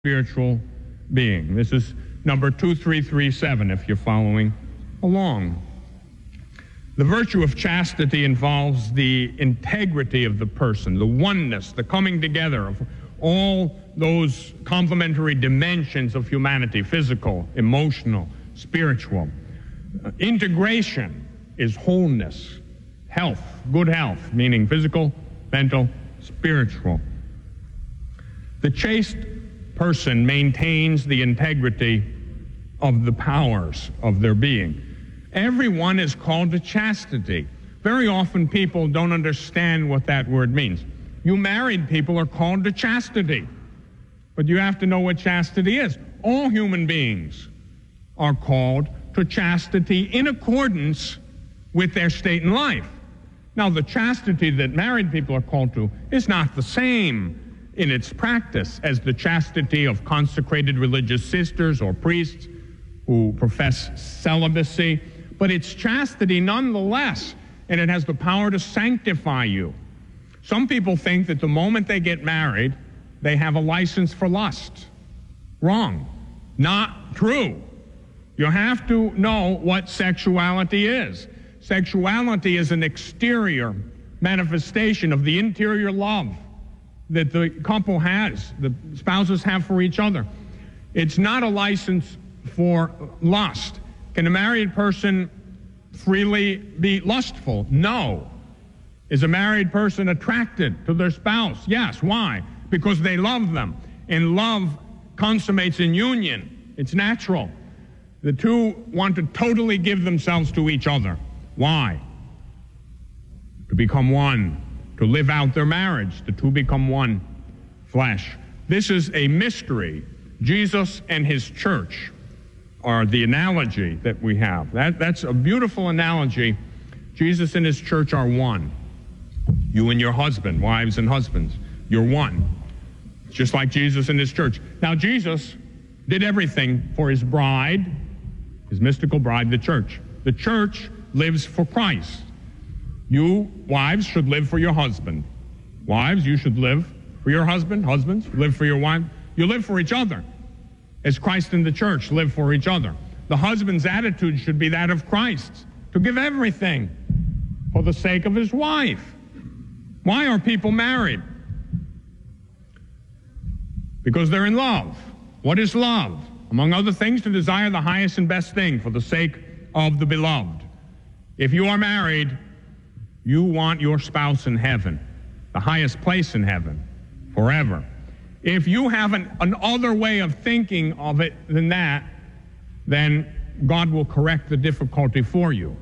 spiritual being. This is number 2337 if you're following along. The virtue of chastity involves the integrity of the person, the oneness, the coming together of all those complementary dimensions of humanity: physical, emotional, spiritual. Integration is wholeness, health, good health, meaning physical, mental, spiritual. The chaste person maintains the integrity of the powers of their being. Everyone is called to chastity. Very often people don't understand what that word means. You married people are called to chastity, but you have to know what chastity is. All human beings are called to chastity in accordance with their state in life. Now, the chastity that married people are called to is not the same in its practice as the chastity of consecrated religious sisters or priests who profess celibacy, but it's chastity nonetheless, and it has the power to sanctify you. Some people think that the moment they get married, they have a license for lust. Wrong. Not true. You have to know what sexuality is. Sexuality is an exterior manifestation of the interior love that the couple has, the spouses have for each other. It's not a license for lust. Can a married person freely be lustful? No. Is a married person attracted to their spouse? Yes. Why? Because they love them. And love consummates in union. It's natural. The two want to totally give themselves to each other. Why? To become one. To live out their marriage, the two become one flesh. This is a mystery. Jesus and his church are the analogy that we have. That's a beautiful analogy. Jesus and his church are one. You and your husband, wives and husbands, you're one. Just like Jesus and his church. Now, Jesus did everything for his bride, his mystical bride, the church. The church lives for Christ. You, wives, should live for your husband. Wives, you should live for your husband. Husbands, live for your wife. You live for each other, as Christ and the church live for each other. The husband's attitude should be that of Christ, to give everything for the sake of his wife. Why are people married? Because they're in love. What is love? Among other things, to desire the highest and best thing for the sake of the beloved. If you are married, you want your spouse in heaven, the highest place in heaven, forever. If you have an other way of thinking of it than that, then God will correct the difficulty for you.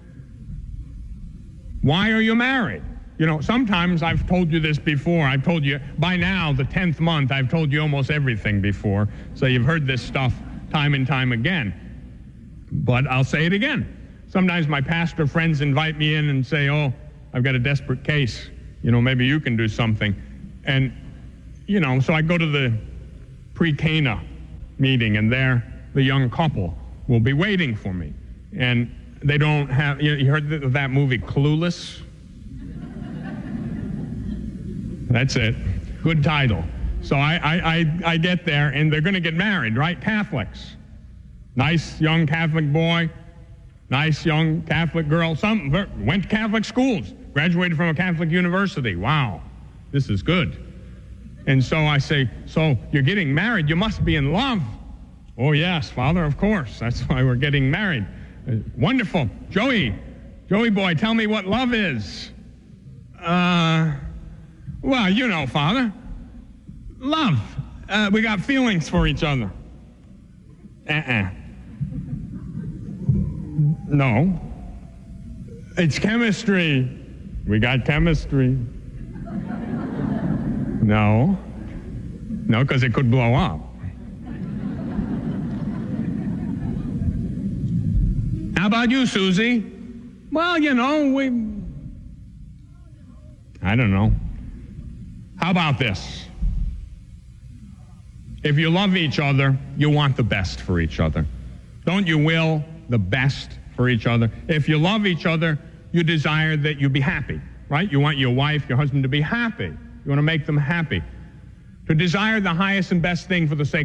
Why are you married? You know, sometimes I've told you this before. I've told you, by now, the 10th month, I've told you almost everything before. So you've heard this stuff time and time again. But I'll say it again. Sometimes my pastor friends invite me in and say, oh, I've got a desperate case. You know, maybe you can do something. And, you know, so I go to the pre-Cana meeting, and there the young couple will be waiting for me. And they don't have, you heard of that movie, Clueless? That's it. Good title. So I get there, and they're going to get married, right? Catholics. Nice young Catholic boy. Nice young Catholic girl. Some went to Catholic schools, graduated from a Catholic university. Wow, this is good. And so I say, so you're getting married, you must be in love. Oh yes, Father, of course. That's why we're getting married. Wonderful. Joey boy, tell me what love is. Well, you know, Father. Love. We got feelings for each other. No. It's chemistry. We got chemistry. No, because it could blow up. How about you, Susie? Well, you know, I don't know. How about this? If you love each other, you want the best for each other. Don't you will the best for each other? If you love each other, you desire that you be happy, right? You want your wife, your husband to be happy. You want to make them happy. to desire the highest and best thing for the sake